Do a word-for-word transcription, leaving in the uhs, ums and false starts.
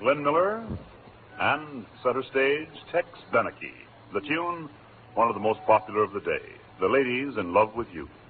Glenn Miller, and center stage, Tex Beneke. The tune, one of the most popular of the day, The Ladies in Love with You.